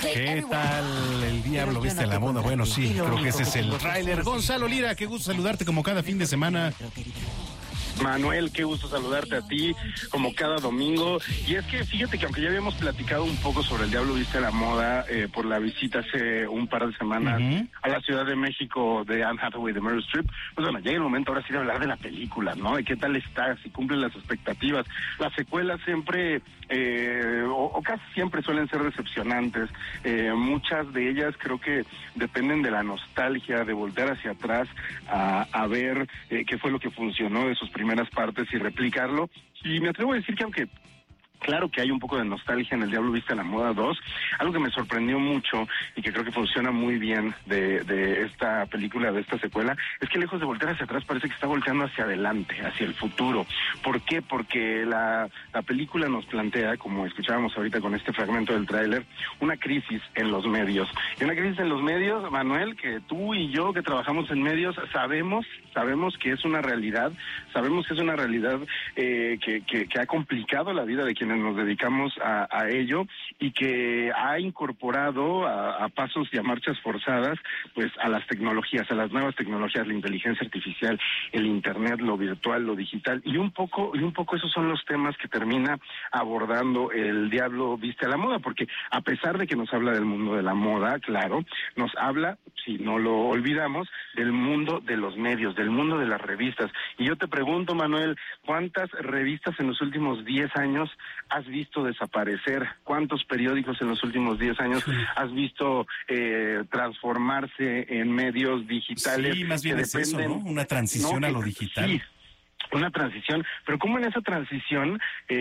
¿Qué tal el diablo viste a la moda? Bueno, sí, creo que ese es el tráiler. Gonzalo Lira, qué gusto saludarte como cada fin de semana. Manuel, qué gusto saludarte a ti, como cada domingo. Y es que fíjate que aunque ya habíamos platicado un poco sobre el Diablo Viste a la Moda por la visita hace un par de semanas a la Ciudad de México de Anne Hathaway, de Meryl Streep, pues bueno, llega el momento ahora sí de hablar de la película, ¿no? De qué tal está, si cumplen las expectativas. Las secuelas siempre, o casi siempre suelen ser decepcionantes. Muchas de ellas creo que dependen de la nostalgia, de voltear hacia atrás a ver qué fue lo que funcionó de sus primeras partes y replicarlo. Y me atrevo a decir que aunque claro que hay un poco de nostalgia en El Diablo Viste a la Moda 2, algo que me sorprendió mucho y que creo que funciona muy bien de esta película, de esta secuela, es que lejos de voltear hacia atrás parece que está volteando hacia adelante, hacia el futuro. ¿Por qué? Porque la película nos plantea, como escuchábamos ahorita con este fragmento del tráiler, una crisis en los medios. Y una crisis en los medios, Manuel, que tú y yo que trabajamos en medios sabemos que es una realidad, que ha complicado la vida de quienes nos dedicamos a ello y que ha incorporado a pasos y a marchas forzadas pues a las tecnologías, a las nuevas tecnologías, la inteligencia artificial, el internet, lo virtual, lo digital y un poco esos son los temas que termina abordando El Diablo Viste a la Moda, porque a pesar de que nos habla del mundo de la moda, claro, nos habla, si no lo olvidamos, del mundo de los medios, del mundo de las revistas. Y yo te pregunto, Manuel, ¿cuántas revistas en los últimos 10 años has visto desaparecer? ¿Cuántos periódicos en los últimos 10 años has visto transformarse en medios digitales? Sí, más bien es eso, ¿no? Una transición a lo digital. Sí. Una transición, pero como en esa transición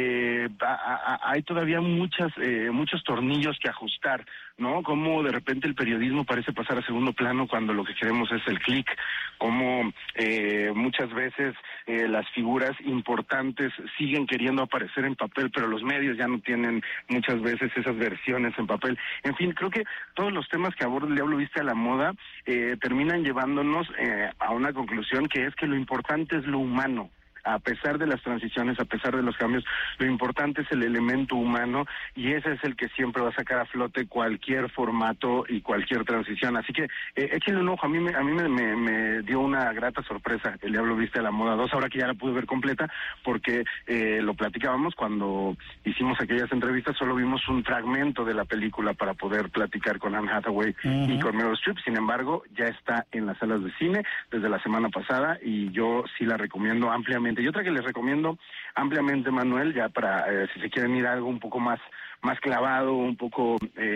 hay todavía muchos tornillos que ajustar, ¿no? Como de repente el periodismo parece pasar a segundo plano cuando lo que queremos es el clic, como muchas veces las figuras importantes siguen queriendo aparecer en papel, pero los medios ya no tienen muchas veces esas versiones en papel. En fin, creo que todos los temas que aborda El Diablo Viste a la Moda terminan llevándonos a una conclusión que es que lo importante es lo humano. A pesar de las transiciones, a pesar de los cambios, lo importante es el elemento humano y ese es el que siempre va a sacar a flote cualquier formato y cualquier transición. Así que échenle un ojo. A mí me dio una grata sorpresa El Diablo Viste a la Moda 2, ahora que ya la pude ver completa, porque lo platicábamos cuando hicimos aquellas entrevistas, solo vimos un fragmento de la película para poder platicar con Anne Hathaway y con Meryl Streep. Sin embargo, ya está en las salas de cine desde la semana pasada y yo sí la recomiendo ampliamente. Y otra que les recomiendo ampliamente, Manuel, ya para si se quieren ir a algo un poco más clavado, un poco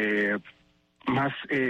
más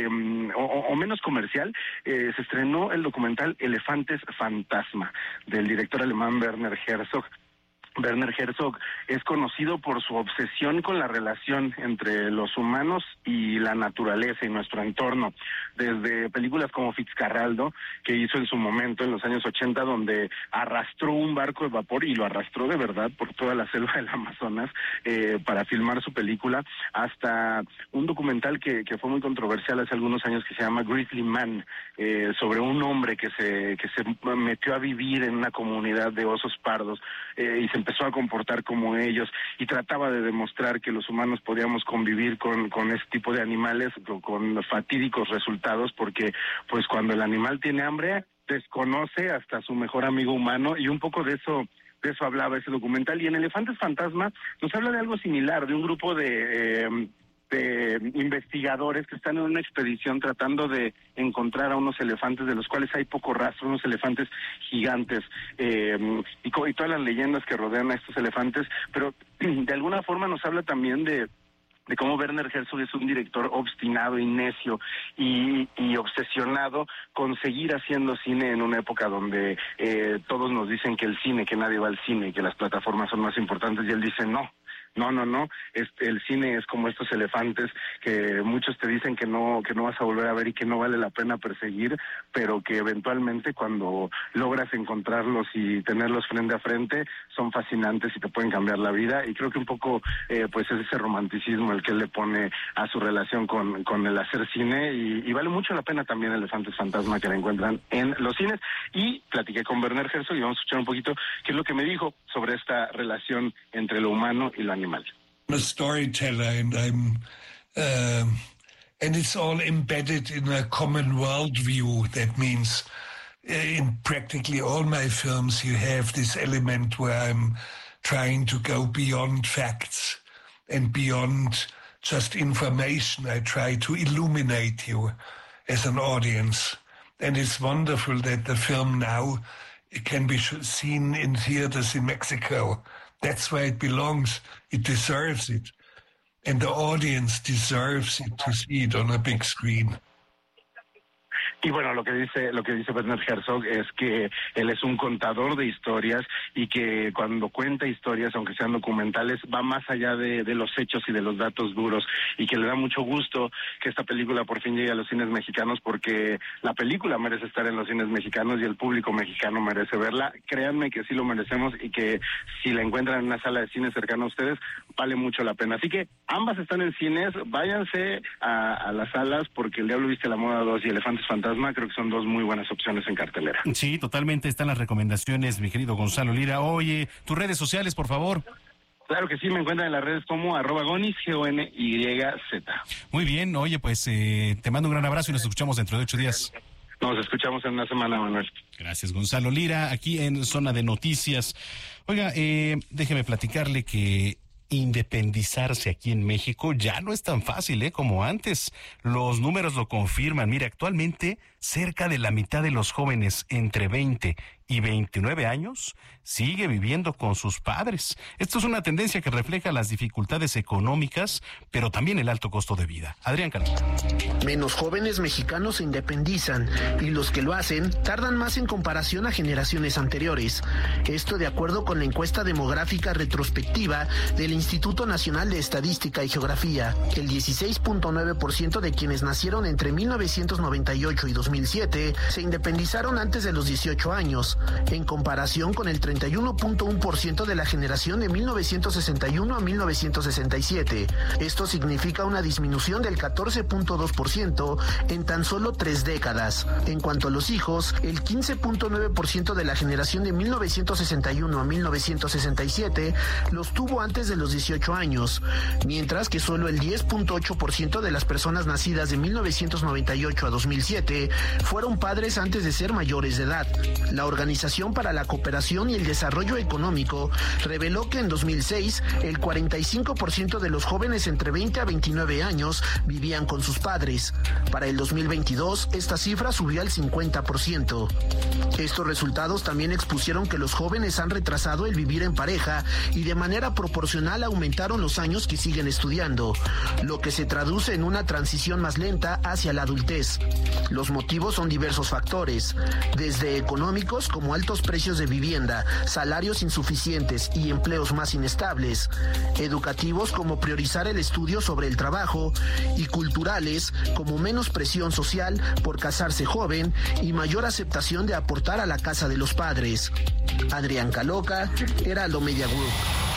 o menos comercial, se estrenó el documental Elefantes Fantasma del director alemán Werner Herzog. Werner Herzog es conocido por su obsesión con la relación entre los humanos y la naturaleza y nuestro entorno, desde películas como Fitzcarraldo, que hizo en su momento en los años 80, donde arrastró un barco de vapor y lo arrastró de verdad por toda la selva del Amazonas para filmar su película, hasta un documental que fue muy controversial hace algunos años que se llama Grizzly Man, sobre un hombre que se metió a vivir en una comunidad de osos pardos y se empezó a comportar como ellos y trataba de demostrar que los humanos podíamos convivir con este tipo de animales con fatídicos resultados, porque pues cuando el animal tiene hambre desconoce hasta su mejor amigo humano, y un poco de eso hablaba ese documental. Y en Elefantes Fantasma nos habla de algo similar, de un grupo de investigadores que están en una expedición tratando de encontrar a unos elefantes de los cuales hay poco rastro, unos elefantes gigantes, y todas las leyendas que rodean a estos elefantes, pero de alguna forma nos habla también de cómo Werner Herzog es un director obstinado y necio y obsesionado con seguir haciendo cine en una época donde todos nos dicen que que nadie va al cine y que las plataformas son más importantes, y él dice no, el cine es como estos elefantes que muchos te dicen que no vas a volver a ver y que no vale la pena perseguir, pero que eventualmente cuando logras encontrarlos y tenerlos frente a frente son fascinantes y te pueden cambiar la vida. Y creo que un poco pues es ese romanticismo el que él le pone a su relación con el hacer cine, y vale mucho la pena también Elefantes Fantasma, que la encuentran en los cines. Y platiqué con Werner Herzog y vamos a escuchar un poquito qué es lo que me dijo sobre esta relación entre lo humano y lo animal. I'm a storyteller, and I'm And it's all embedded in a common worldview. That means in practically all my films, you have this element where I'm trying to go beyond facts and beyond just information. I try to illuminate you as an audience. And it's wonderful that the film now can be seen in theaters in Mexico. That's where it belongs. It deserves it. And the audience deserves it to see it on a big screen. Y bueno, lo que dice Werner Herzog es que él es un contador de historias y que cuando cuenta historias, aunque sean documentales, va más allá de los hechos y de los datos duros, y que le da mucho gusto que esta película por fin llegue a los cines mexicanos, porque la película merece estar en los cines mexicanos y el público mexicano merece verla. Créanme que sí lo merecemos, y que si la encuentran en una sala de cine cercana a ustedes, vale mucho la pena. Así que ambas están en cines, váyanse a las salas, porque El Diablo Viste la Moda 2 y Elefantes Fantasma creo que son dos muy buenas opciones en cartelera. Sí, totalmente, están las recomendaciones, mi querido Gonzalo Lira. Oye, tus redes sociales, por favor. Claro que sí, me encuentran en las redes como @Gonis, GONYZ. Muy bien, oye, pues te mando un gran abrazo y nos escuchamos dentro de 8 días. Nos escuchamos en una semana, Manuel. Gracias, Gonzalo Lira, aquí en Zona de Noticias. Oiga, déjeme platicarle que independizarse aquí en México ya no es tan fácil, como antes. Los números lo confirman. Mire, actualmente cerca de la mitad de los jóvenes entre 20 y 29 años sigue viviendo con sus padres. Esto es una tendencia que refleja las dificultades económicas, pero también el alto costo de vida. Adrián Caloca. Menos jóvenes mexicanos se independizan, y los que lo hacen tardan más en comparación a generaciones anteriores. Esto de acuerdo con la encuesta demográfica retrospectiva del Instituto Nacional de Estadística y Geografía. El 16.9% de quienes nacieron entre 1998 y 2007 se independizaron antes de los 18 años, en comparación con el 31.1% de la generación de 1961 a 1967. Esto significa una disminución del 14.2% en tan solo 3 décadas. En cuanto a los hijos, el 15.9% de la generación de 1961 a 1967 los tuvo antes de los 18 años, mientras que solo el 10.8% de las personas nacidas de 1998 a 2007 fueron padres antes de ser mayores de edad. La Organización para la Cooperación y el Desarrollo Económico reveló que en 2006 el 45% de los jóvenes entre 20 a 29 años vivían con sus padres. Para el 2022 esta cifra subió al 50%. Estos resultados también expusieron que los jóvenes han retrasado el vivir en pareja y de manera proporcional aumentaron los años que siguen estudiando, lo que se traduce en una transición más lenta hacia la adultez. Los motivos son diversos factores, desde económicos como altos precios de vivienda, salarios insuficientes y empleos más inestables, educativos como priorizar el estudio sobre el trabajo, y culturales como menos presión social por casarse joven y mayor aceptación de aportar a la casa de los padres. Adrián Caloca, Heraldo Media Group.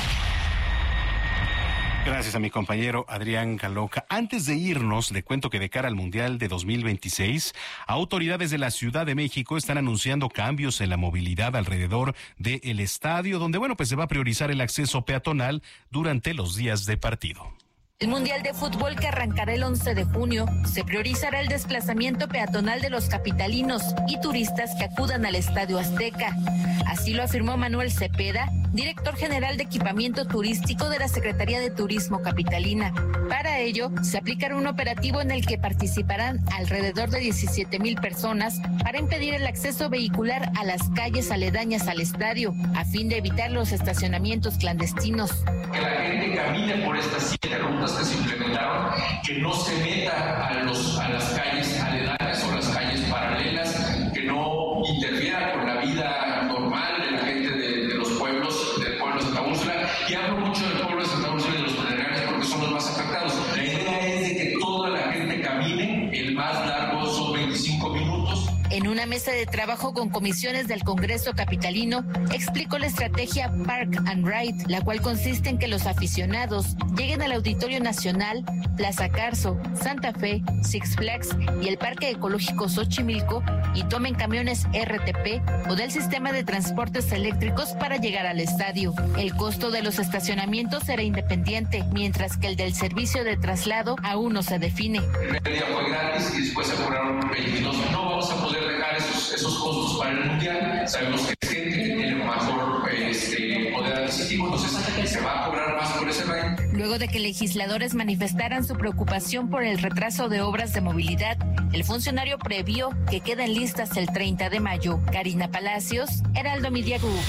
Gracias a mi compañero Adrián Caloca. Antes de irnos, le cuento que de cara al Mundial de 2026, autoridades de la Ciudad de México están anunciando cambios en la movilidad alrededor del estadio, donde, pues se va a priorizar el acceso peatonal durante los días de partido. El Mundial de Fútbol, que arrancará el 11 de junio, se priorizará el desplazamiento peatonal de los capitalinos y turistas que acudan al Estadio Azteca. Así lo afirmó Manuel Cepeda, director general de Equipamiento Turístico de la Secretaría de Turismo Capitalina. Para ello, se aplicará un operativo en el que participarán alrededor de 17,000 personas para impedir el acceso vehicular a las calles aledañas al estadio, a fin de evitar los estacionamientos clandestinos. Que la gente camine por estas 7 rutas que se implementaron, que no se meta a las calles aledañas o las calles paralelas, que no interfiera con la vida normal de la gente de los pueblos, del pueblo de Santa Úrsula. Y hablo mucho del pueblo de Santa Úrsula y de los Pedregales porque son los más afectados. La idea es de que toda la gente camine, el más largo son 25 minutos. En una mesa de trabajo con comisiones del Congreso capitalino, explicó la estrategia Park and Ride, la cual consiste en que los aficionados lleguen al Auditorio Nacional, Plaza Carso, Santa Fe, Six Flags y el Parque Ecológico Xochimilco y tomen camiones RTP o del sistema de transportes eléctricos para llegar al estadio. El costo de los estacionamientos será independiente, mientras que el del servicio de traslado aún no se define. El primer día fue gratis y después se cobraron 22. No vamos a poder dejar esos costos para el Mundial. Sabemos que es gente que tiene mejor poder adquisitivo, entonces se va a cobrar más por ese rango. Luego de que legisladores manifestaran su preocupación por el retraso de obras de movilidad, el funcionario previó que quedan listas el 30 de mayo. Karina Palacios, Heraldo Media Group.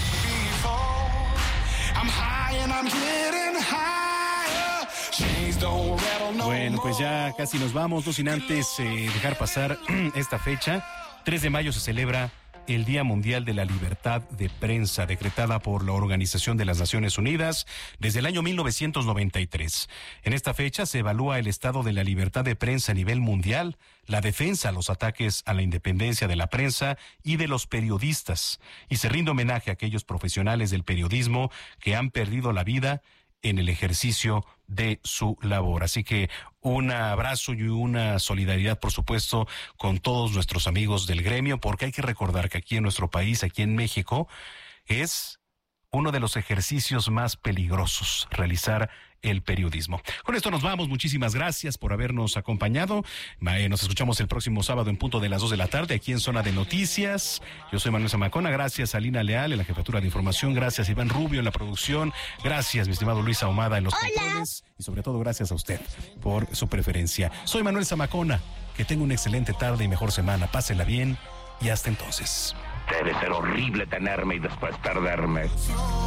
Bueno, pues ya casi nos vamos, no sin antes dejar pasar esta fecha. 3 de mayo se celebra el Día Mundial de la Libertad de Prensa, decretada por la Organización de las Naciones Unidas desde el año 1993. En esta fecha se evalúa el estado de la libertad de prensa a nivel mundial, la defensa a los ataques a la independencia de la prensa y de los periodistas, y se rinde homenaje a aquellos profesionales del periodismo que han perdido la vida en el ejercicio de su labor. Así que un abrazo y una solidaridad, por supuesto, con todos nuestros amigos del gremio, porque hay que recordar que aquí en nuestro país, aquí en México, es uno de los ejercicios más peligrosos, realizar el periodismo. Con esto nos vamos. Muchísimas gracias por habernos acompañado. Nos escuchamos el próximo sábado en punto de las 2 de la tarde aquí en Zona de Noticias. Yo soy Manuel Zamacona. Gracias a Lina Leal en la jefatura de información. Gracias a Iván Rubio en la producción. Gracias, mi estimado Luis Ahumada en los controles. Y sobre todo, gracias a usted por su preferencia. Soy Manuel Zamacona. Que tenga una excelente tarde y mejor semana. Pásela bien y hasta entonces. Debe ser horrible tenerme y después perderme.